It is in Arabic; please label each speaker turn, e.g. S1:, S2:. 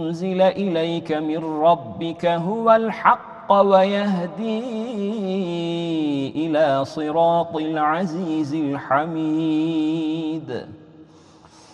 S1: أنزل إليك من ربك هو الحق ويهدي إلى صراط العزيز الحميد.